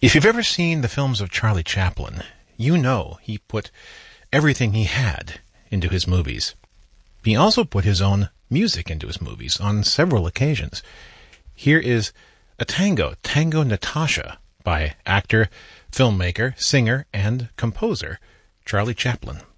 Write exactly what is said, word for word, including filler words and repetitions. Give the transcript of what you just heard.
If you've ever seen the films of Charlie Chaplin, you know he put everything he had into his movies. He also put his own music into his movies on several occasions. Here is a tango, Tango Natasha, by actor, filmmaker, singer, and composer Charlie Chaplin.